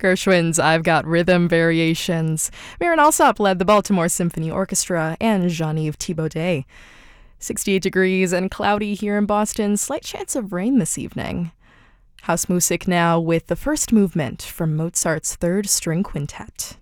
Gershwin's I've Got Rhythm Variations. Marin Alsop led the Baltimore Symphony Orchestra and Jean-Yves Thibaudet. 68 degrees and cloudy here in Boston, slight chance of rain this evening. House Music now with the first movement from Mozart's Third String Quintet.